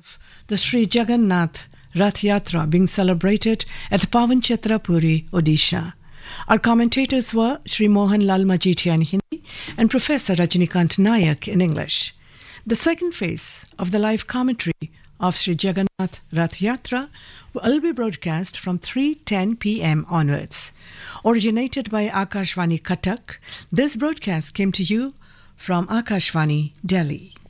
The Sri Jagannath Rath Yatra being celebrated at Pavan Chitra Puri, Odisha. Our commentators were Sri Mohan Lal Majitia in Hindi and Professor Rajnikant Nayak in English. The second phase of the live commentary of Sri Jagannath Rath Yatra will be broadcast from 3:10 p.m. onwards. Originated by Akashvani Cuttack, this broadcast came to you from Akashvani, Delhi.